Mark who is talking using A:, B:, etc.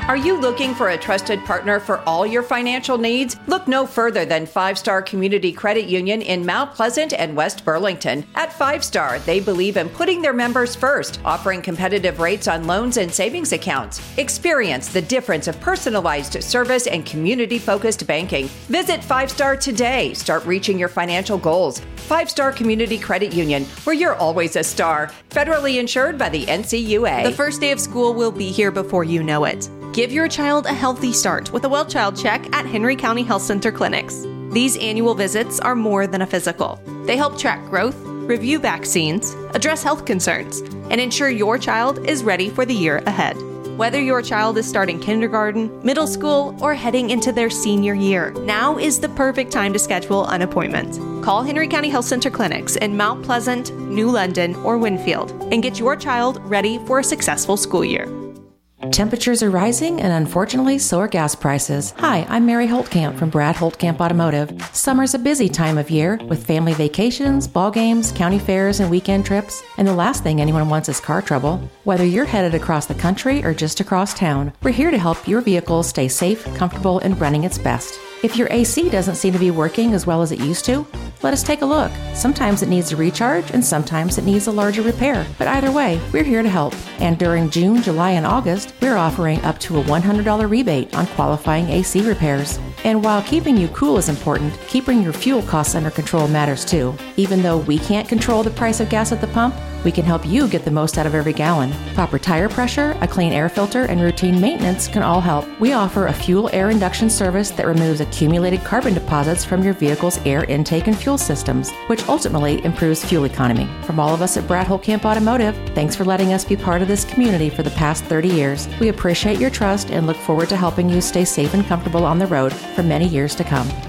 A: Are you looking for a trusted partner for all your financial needs? Look no further than 5 Star Community Credit Union in Mount Pleasant and West Burlington. At 5 Star, they believe in putting their members first, offering competitive rates on loans and savings accounts. Experience the difference of personalized service and community-focused banking. Visit 5 Star today. Start reaching your financial goals. 5 Star Community Credit Union, where you're always a star. Federally insured by the NCUA.
B: The first day of school will be here before you know it. Give your child a healthy start with a Well Child Check at Henry County Health Center clinics. These annual visits are more than a physical. They help track growth, review vaccines, address health concerns, and ensure your child is ready for the year ahead. Whether your child is starting kindergarten, middle school, or heading into their senior year, now is the perfect time to schedule an appointment. Call Henry County Health Center clinics in Mount Pleasant, New London, or Winfield and get your child ready for a successful school year.
C: Temperatures are rising, and unfortunately, so are gas prices. Hi, I'm Mary Holtkamp from Brad Holtkamp Automotive. Summer's a busy time of year with family vacations, ball games, county fairs, and weekend trips. And the last thing anyone wants is car trouble. Whether you're headed across the country or just across town, we're here to help your vehicle stay safe, comfortable, and running its best. If your AC doesn't seem to be working as well as it used to, let us take a look. Sometimes it needs a recharge and sometimes it needs a larger repair. But either way, we're here to help. And during June, July, and August, we're offering up to a $100 rebate on qualifying AC repairs. And while keeping you cool is important, keeping your fuel costs under control matters too. Even though we can't control the price of gas at the pump, we can help you get the most out of every gallon. Proper tire pressure, a clean air filter, and routine maintenance can all help. We offer a fuel air induction service that removes accumulated carbon deposits from your vehicle's air intake and fuel systems, which ultimately improves fuel economy. From all of us at Brad Holtkamp Automotive, thanks for letting us be part of this community for the past 30 years. We appreciate your trust and look forward to helping you stay safe and comfortable on the road for many years to come.